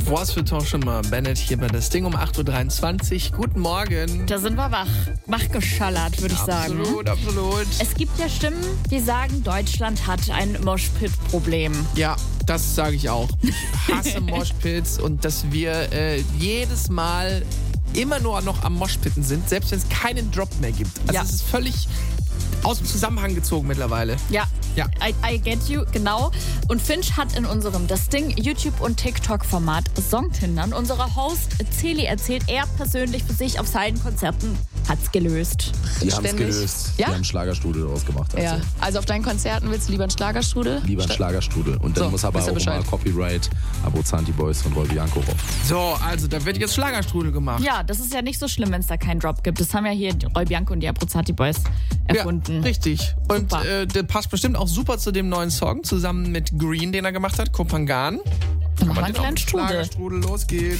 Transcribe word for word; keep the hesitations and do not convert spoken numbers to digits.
Ross für Torschimmer, Bennett hier bei das Ding um acht Uhr dreiundzwanzig. Guten Morgen. Da sind wir wach. Wachgeschallert, würde ich sagen. Absolut, absolut. Es gibt ja Stimmen, die sagen, Deutschland hat ein Moshpit-Problem. Ja, das sage ich auch. Ich hasse Moshpits und dass wir äh, jedes Mal immer nur noch am Moshpitten sind, selbst wenn es keinen Drop mehr gibt. Also Ja. es ist völlig aus dem Zusammenhang gezogen mittlerweile. Ja, Ja. I, I get you, genau. Und Finch hat in unserem Das Ding YouTube- und TikTok-Format Songtindern unserer Host Celi erzählt, er persönlich für sich auf seinen Konzerten hat's gelöst. Die haben es Ständig. gelöst. Ja? Die haben Schlagerstrudel draus gemacht. Also. Ja, also auf deinen Konzerten willst du lieber einen Schlagerstrudel? Lieber ein Schlagerstrudel. Und dann So, muss aber wisst auch ihr immer Bescheid. Copyright Abozanti Boys von Roy Bianco drauf. So, also da wird jetzt Schlagerstrudel gemacht. Ja, das ist ja nicht so schlimm, wenn es da keinen Drop gibt. Das haben ja hier Roy Bianco und die Abruzzati Boys erfunden. Ja, richtig. Und Super. äh, der passt bestimmt auch super zu dem neuen Song, zusammen mit Green, den er gemacht hat, Kopangan. Dann machen wir einen kleinen Strudel. Schlagerstrudel, los geht's.